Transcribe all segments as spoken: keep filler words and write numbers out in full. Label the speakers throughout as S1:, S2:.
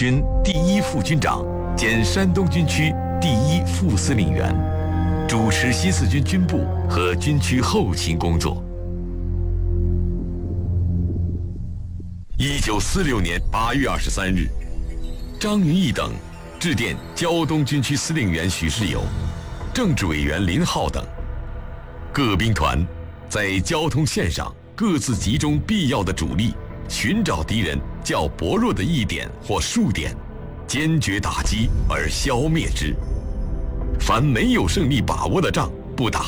S1: 军第一副军长兼山东军区第一副司令员，主持新四军军部和军区后勤工作。一九四六年八月二十三日，张云逸等致电胶东军区司令员许世友、政治委员林浩等，各兵团在交通线上各自集中必要的主力，寻找敌人较薄弱的一点或数点，坚决打击而消灭之。凡没有胜利把握的仗不打。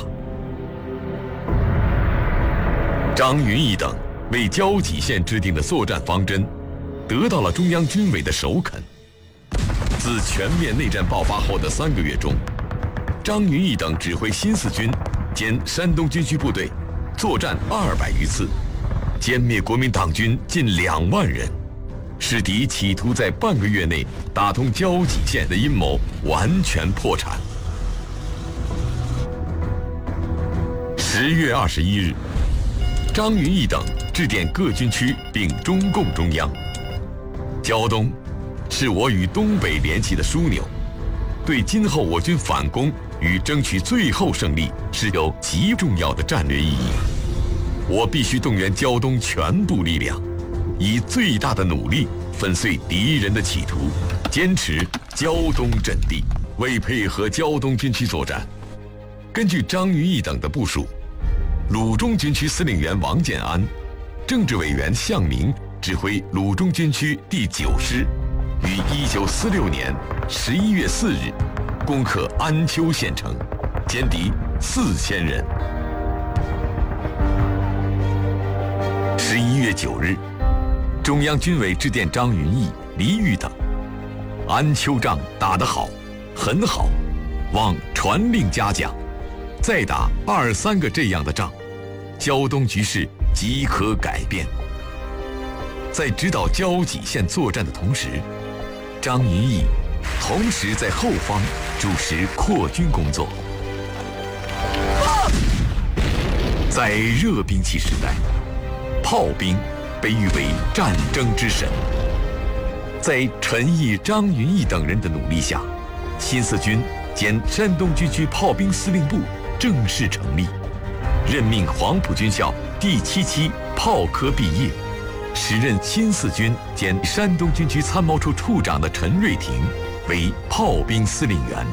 S1: 张云逸等为胶济县制定的作战方针，得到了中央军委的首肯。自全面内战爆发后的三个月中，张云逸等指挥新四军兼山东军区部队作战二百余次，歼灭国民党军近两万人，使敌企图在半个月内打通胶济线的阴谋完全破产。十月二十一日，张云逸等致电各军区并中共中央：胶东是我与东北联系的枢纽，对今后我军反攻与争取最后胜利是有极重要的战略意义。我必须动员胶东全部力量，以最大的努力粉碎敌人的企图，坚持胶东阵地。为配合胶东军区作战，根据张云逸等的部署，鲁中军区司令员王建安、政治委员向明指挥鲁中军区第九师，于一九四六年十一月四日攻克安丘县城，歼敌四千人。十一月九日，中央军委致电张云逸、黎玉等：安丘仗打得好，很好，望传令嘉奖。再打二三个这样的仗，胶东局势即可改变。在指导胶济县作战的同时，张云逸同时在后方主持扩军工作。在热兵器时代，炮兵被誉为战争之神。在陈毅、张云逸等人的努力下，新四军兼山东军区炮兵司令部正式成立，任命黄埔军校第七期炮科毕业，时任新四军兼山东军区参谋处处长的陈瑞廷为炮兵司令员。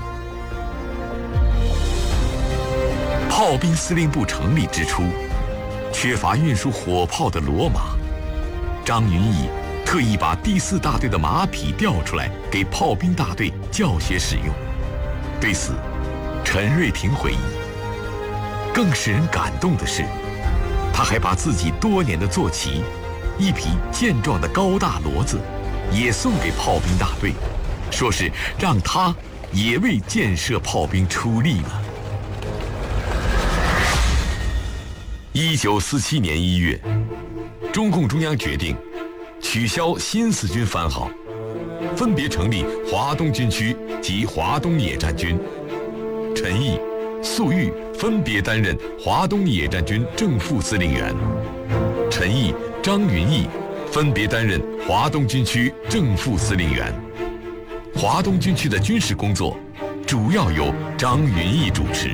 S1: 炮兵司令部成立之初，缺乏运输火炮的骡马，张云逸特意把第四大队的马匹调出来给炮兵大队教学使用。对此，陈瑞廷回忆，更使人感动的是，他还把自己多年的坐骑，一匹健壮的高大骡子，也送给炮兵大队，说是让他也为建设炮兵出力了。一九四七年一月，中共中央决定取消新四军番号，分别成立华东军区及华东野战军。陈毅、粟裕分别担任华东野战军正副司令员，陈毅、张云逸分别担任华东军区正副司令员。华东军区的军事工作主要由张云逸主持。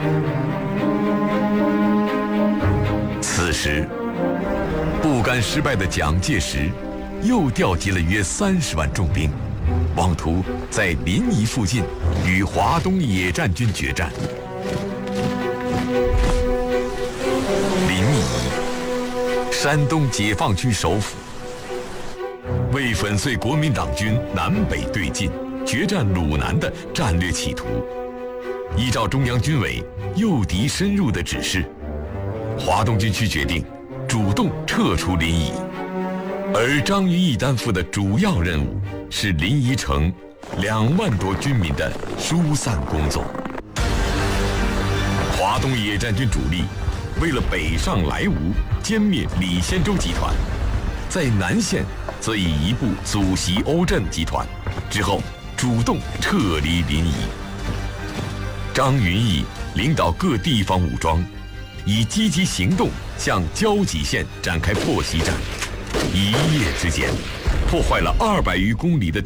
S1: 此时，不甘失败的蒋介石又调集了约三十万重兵，妄图在临沂附近与华东野战军决战。临沂，山东解放区首府，为粉碎国民党军南北对进、决战鲁南的战略企图，依照中央军委诱敌深入的指示，华东军区决定主动撤出临沂，而张云逸担负的主要任务是临沂城两万多军民的疏散工作。华东野战军主力为了北上莱芜，歼灭李先洲集团，在南线则以一部阻袭欧震集团，之后主动撤离临沂。张云逸领导各地方武装，以积极行动向胶济县展开破袭战，一夜之间破坏了二百余公里的